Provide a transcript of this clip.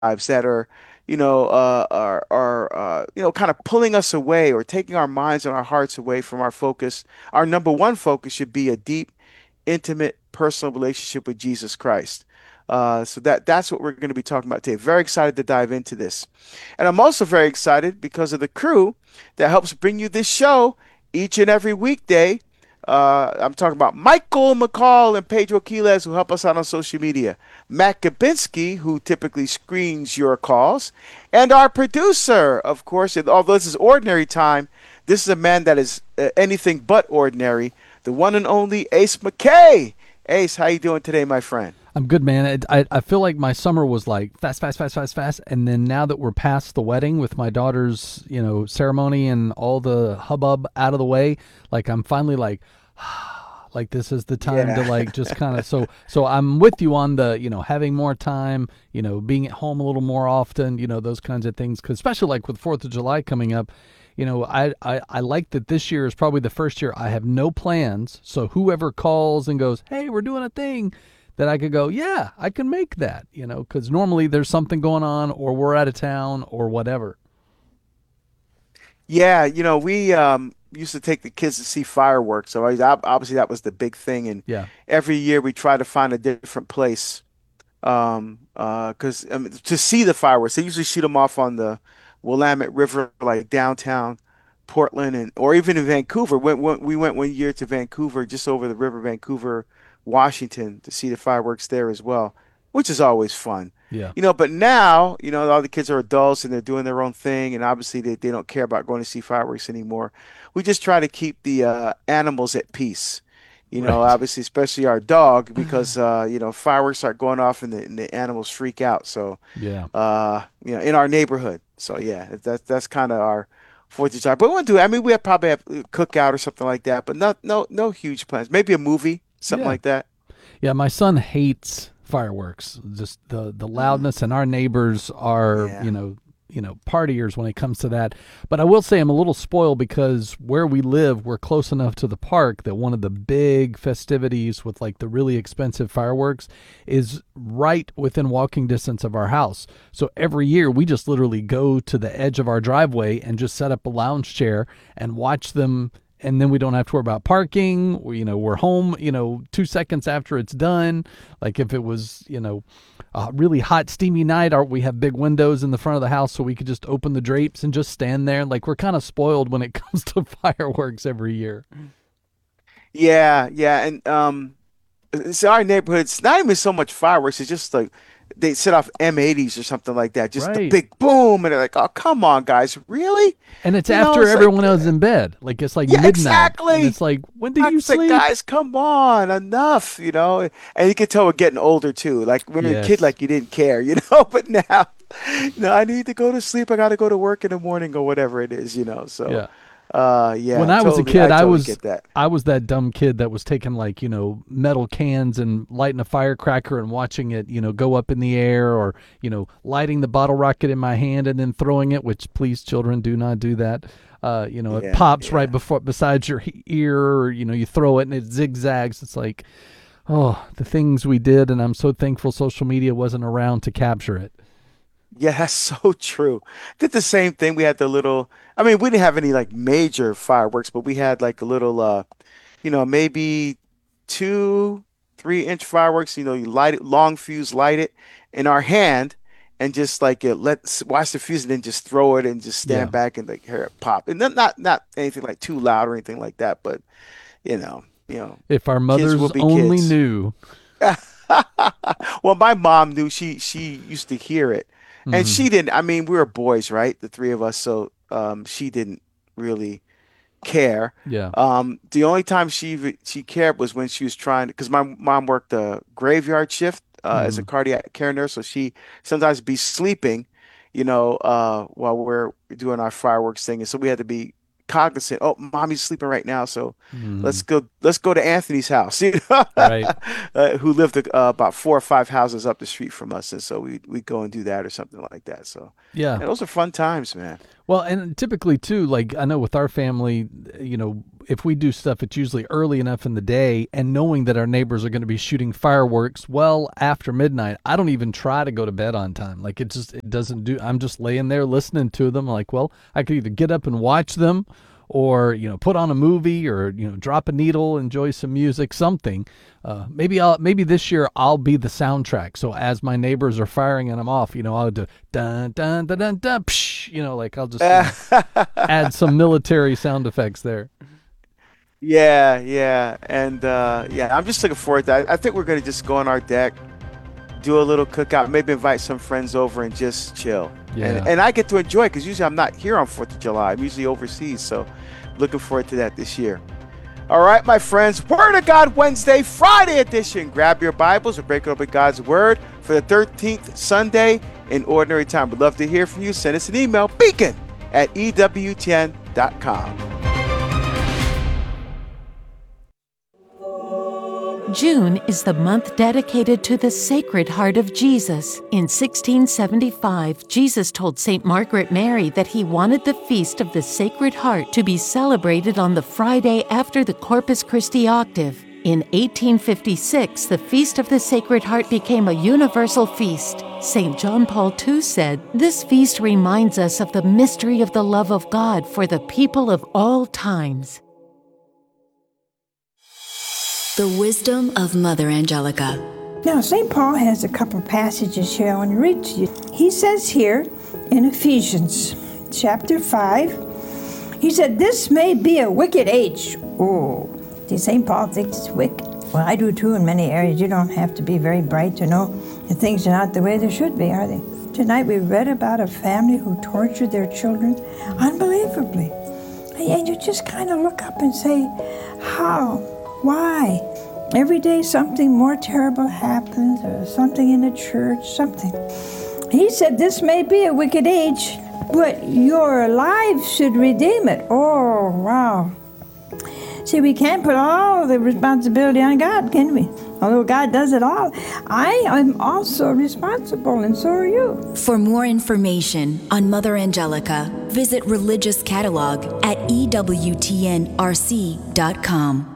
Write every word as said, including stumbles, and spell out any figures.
lives that are, you know, uh, are are uh, you know, kind of pulling us away or taking our minds and our hearts away from our focus. Our number one focus should be a deep, intimate, personal relationship with Jesus Christ. Uh, so that that's what we're going to be talking about today. Very excited to dive into this, and I'm also very excited because of the crew that helps bring you this show each and every weekday. Uh, I'm talking about Michael McCall and Pedro Quiles, who help us out on social media. Matt Gabinski, who typically screens your calls. And our producer, of course, and although this is ordinary time, this is a man that is uh, anything but ordinary. The one and only Ace McKay. Ace, how you doing today, my friend? I'm good, man. I, I I feel like my summer was like fast, fast, fast, fast, fast, and then now that we're past the wedding with my daughter's, you know, ceremony and all the hubbub out of the way, like I'm finally like, like this is the time to Yeah. like just kind of so so I'm with you on the you know having more time, you know, being at home a little more often, you know, those kinds of things. Because especially like with Fourth of July coming up, you know, I, I I like that this year is probably the first year I have no plans. So whoever calls and goes, hey, we're doing a thing that I could go, yeah, I can make that, you know, because normally there's something going on or we're out of town or whatever. Yeah, you know, we um, used to take the kids to see fireworks. So I, ob- obviously that was the big thing. And Yeah. every year we try to find a different place um, uh, because I mean, to see the fireworks. They usually shoot them off on the Willamette River, like downtown Portland, and or even in Vancouver. Went, went, we went one year to Vancouver, just over the river, Vancouver, Washington, to see the fireworks there as well, which is always fun. Yeah. You know, but now, you know, all the kids are adults and they're doing their own thing, and obviously they, they don't care about going to see fireworks anymore. We just try to keep the uh, animals at peace. You know, Right. obviously, especially our dog, because uh, you know, fireworks start going off and the, and the animals freak out. So, Yeah. uh, you know, in our neighborhood. So yeah, that's that's kind of our Fourth of July. But we want to do. I mean, we have probably have a cookout or something like that, but not no no huge plans. Maybe a movie, something Yeah. like that. Yeah. My son hates fireworks. Just the the Mm, loudness, and our neighbors are, yeah. you know, you know, partiers when it comes to that. But I will say I'm a little spoiled because where we live, we're close enough to the park that one of the big festivities with like the really expensive fireworks is right within walking distance of our house. So every year we just literally go to the edge of our driveway and just set up a lounge chair and watch them, and then we don't have to worry about parking. We, you know, we're home, you know, two seconds after it's done. Like if it was, you know, a really hot, steamy night, or we have big windows in the front of the house so we could just open the drapes and just stand there. Like we're kind of spoiled when it comes to fireworks every year. Yeah, yeah, and um, it's our neighborhood. It's not even so much fireworks. It's just like they set off M eighties or something like that. Just the Right. big boom, and they're like, "Oh, come on, guys, really?" And it's You know, after it's like, everyone else in bed. Like it's like yeah, midnight. And exactly. it's like, when do I you said, sleep? guys, come on, enough, you know. And you can tell we're getting older too. Like when you're a kid, Yes. like you didn't care, you know. But now, no, I need to go to sleep. I got to go to work in the morning or whatever it is, you know. So, Yeah. uh, When yeah, I was a totally, kid, I I totally was get that. I was that dumb kid that was taking like, you know, metal cans and lighting a firecracker and watching it, you know, go up in the air, or, you know, lighting the bottle rocket in my hand and then throwing it, which please children do not do that. Uh, you know, it Yeah, pops right yeah. before beside your he- ear, or, you know, you throw it and it zigzags. It's like, oh, the things we did, and I'm so thankful social media wasn't around to capture it. Yeah, that's so true. Did the same thing. We had the little, I mean, we didn't have any like major fireworks, but we had like a little, uh, you know, maybe two, three inch fireworks. You know, you light it, long fuse, light it in our hand, and just like it, let's watch the fuse, and then just throw it and just Yeah. stand back and like hear it pop. And then not not anything like too loud or anything like that, but you know, you know, If our kids will mothers be only kids. knew. Well, my mom knew. She she used to hear it, and Hmm. she didn't. I mean, we were boys, right? The three of us. So um, she didn't really care. Yeah. Um, the only time she v- she cared was when she was trying because my mom worked a graveyard shift uh, as a Hmm. cardiac care nurse, so she sometimes be sleeping, you know, uh, while we're doing our fireworks thing, and so we had to be cognizant. Oh, mommy's sleeping right now, so let's Hmm. go. Let's go to Anthony's house, you know, Right. uh, who lived uh, about four or five houses up the street from us, and so we we go and do that or something like that. So, Yeah. yeah, those are fun times, man. Well, and typically too, like I know with our family, you know, if we do stuff, it's usually early enough in the day, and knowing that our neighbors are going to be shooting fireworks well after midnight, I don't even try to go to bed on time. Like it just it doesn't do. I'm just laying there listening to them. Like, well, I could either get up and watch them, or you know, put on a movie, or you know, drop a needle, enjoy some music, something. Uh, maybe I'll maybe this year I'll be the soundtrack. So as my neighbors are firing and I'm off, you know, I'll do dun dun dun dun dun, psh, you know, like I'll just you know, add some military sound effects there. Yeah, yeah, and uh, yeah, I'm just looking forward to that. I think we're gonna just go on our deck, do a little cookout, maybe invite some friends over and just chill. Yeah. And and I get to enjoy it because usually I'm not here on Fourth of July. I'm usually overseas, so looking forward to that this year. All right, my friends, Word of God Wednesday, Friday edition. Grab your Bibles. We're breaking open God's Word for the thirteenth Sunday in Ordinary Time. We'd love to hear from you. Send us an email, beacon at E W T N dot com. June is the month dedicated to the Sacred Heart of Jesus. In sixteen seventy-five, Jesus told Saint Margaret Mary that he wanted the Feast of the Sacred Heart to be celebrated on the Friday after the Corpus Christi octave. In eighteen fifty-six, the Feast of the Sacred Heart became a universal feast. Saint John Paul the Second said, "This feast reminds us of the mystery of the love of God for the people of all times." The wisdom of Mother Angelica. Now, Saint Paul has a couple passages here I want to read to you. He says here in Ephesians chapter five, he said, "This may be a wicked age." Oh, see, Saint Paul thinks it's wicked. Well, I do too in many areas. You don't have to be very bright to know that things are not the way they should be, are they? Tonight we read about a family who tortured their children unbelievably. And you just kind of look up and say, how? Why? Every day something more terrible happens, or something in the church, something. He said, "This may be a wicked age, but your lives should redeem it." Oh, wow. See, we can't put all the responsibility on God, can we? Although God does it all. I am also responsible, and so are you. For more information on Mother Angelica, visit Religious Catalog at E W T N R C dot com.